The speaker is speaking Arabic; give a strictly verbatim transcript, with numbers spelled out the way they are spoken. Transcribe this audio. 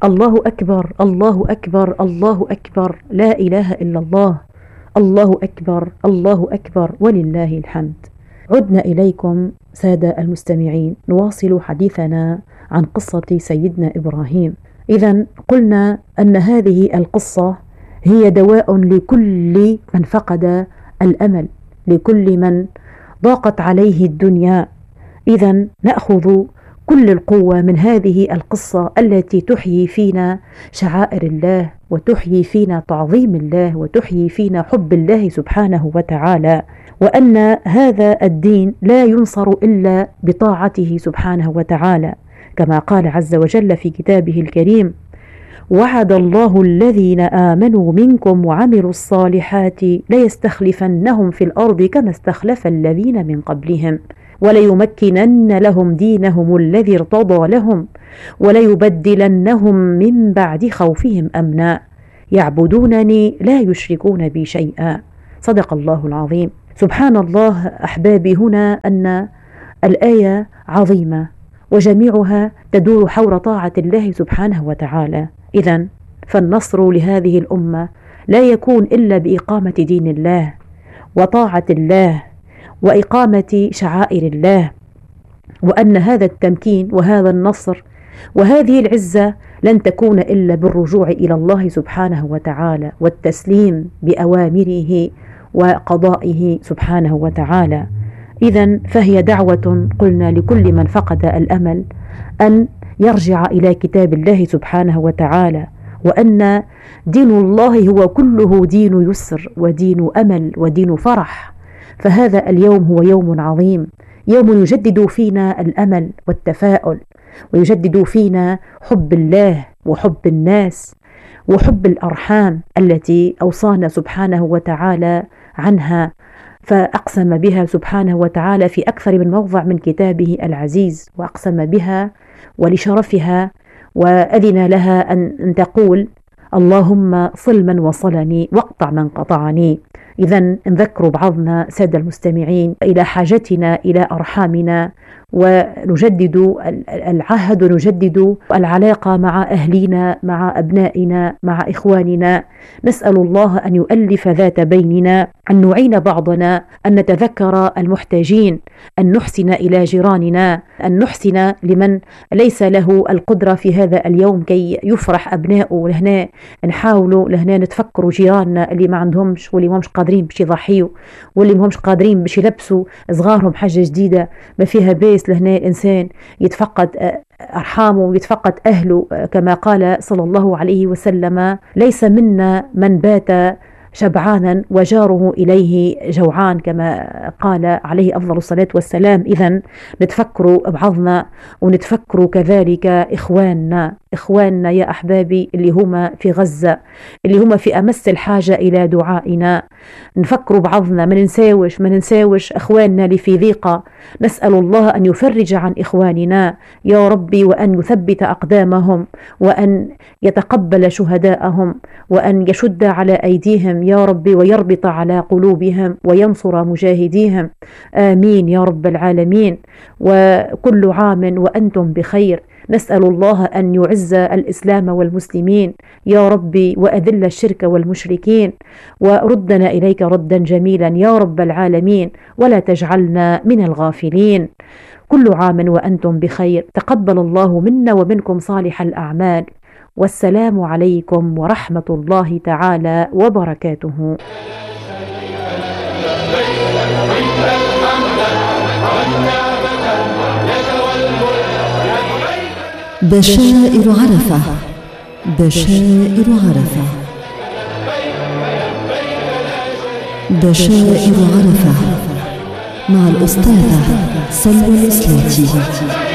الله أكبر، الله أكبر، الله أكبر، لا إله إلا الله، الله أكبر، الله أكبر، ولله الحمد. عدنا إليكم سادة المستمعين، نواصل حديثنا عن قصة سيدنا إبراهيم. إذن قلنا أن هذه القصة هي دواء لكل من فقد الأمل، لكل من ضاقت عليه الدنيا. إذن نأخذ كل القوة من هذه القصة التي تحيي فينا شعائر الله، وتحيي فينا تعظيم الله، وتحيي فينا حب الله سبحانه وتعالى، وأن هذا الدين لا ينصر إلا بطاعته سبحانه وتعالى، كما قال عز وجل في كتابه الكريم: وعد الله الذين آمنوا منكم وعملوا الصالحات ليستخلفنهم في الأرض كما استخلف الذين من قبلهم وليمكنن لهم دينهم الذي ارتضى لهم وليبدلنهم من بعد خوفهم أمنا يعبدونني لا يشركون بي شيئا. صدق الله العظيم. سبحان الله أحبابي، هنا أن الآية عظيمة وجميعها تدور حول طاعة الله سبحانه وتعالى. إذن فالنصر لهذه الأمة لا يكون إلا بإقامة دين الله وطاعة الله وإقامة شعائر الله، وأن هذا التمكين وهذا النصر وهذه العزة لن تكون إلا بالرجوع إلى الله سبحانه وتعالى والتسليم بأوامره وقضائه سبحانه وتعالى. إذن فهي دعوة قلنا لكل من فقد الأمل أن يرجع إلى كتاب الله سبحانه وتعالى، وأن دين الله هو كله دين يسر ودين أمل ودين فرح. فهذا اليوم هو يوم عظيم، يوم يجدد فينا الأمل والتفاؤل، ويجدد فينا حب الله وحب الناس وحب الأرحام التي أوصانا سبحانه وتعالى عنها، فأقسم بها سبحانه وتعالى في أكثر من موضع من كتابه العزيز، وأقسم بها ولشرفها، وأذن لها أن تقول: اللهم صل من وصلني واقطع من قطعني. إذن نذكر بعضنا سادة المستمعين إلى حاجتنا إلى أرحامنا، ونجدد العهد ونجدد العلاقة مع أهلنا، مع أبنائنا، مع إخواننا. نسأل الله أن يؤلف ذات بيننا، أن نعين بعضنا، أن نتذكر المحتاجين، أن نحسن إلى جيراننا، أن نحسن لمن ليس له القدرة في هذا اليوم كي يفرح أبنائه. لهنا نحاولوا، لهنا نتفكروا جيراننا اللي ما عندهمش واللي ما همش قادرين باش يضحيوا، واللي ما همش قادرين باش يلبسوا صغارهم حاجة جديدة ما فيها بيس. لهنا الإنسان يتفقد أرحامه ويتفقد أهله، كما قال صلى الله عليه وسلم: ليس منا من بات شبعانا وجاره إليه جوعان، كما قال عليه أفضل الصلاة والسلام. إذن نتفكروا بعضنا، ونتفكروا كذلك إخواننا إخواننا يا أحبابي اللي هما في غزة، اللي هما في أمس الحاجة إلى دعائنا. نفكروا بعضنا، ما ننساوش ما ننساوش أخواننا اللي في ضيقة. نسأل الله أن يفرج عن إخواننا يا ربي، وأن يثبت أقدامهم، وأن يتقبل شهداءهم، وأن يشد على أيديهم يا ربي، ويربط على قلوبهم، وينصر مجاهديهم. آمين يا رب العالمين. وكل عام وأنتم بخير. نسأل الله أن يعز الإسلام والمسلمين يا ربي، وأذل الشرك والمشركين، وردنا إليك ردا جميلا يا رب العالمين، ولا تجعلنا من الغافلين. كل عام وأنتم بخير. تقبل الله منا ومنكم صالح الأعمال، والسلام عليكم ورحمة الله تعالى وبركاته. بشائر عرفة، بشائر عرفة، بشائر عرفة، مع الأستاذة سلوى الإسلاتي.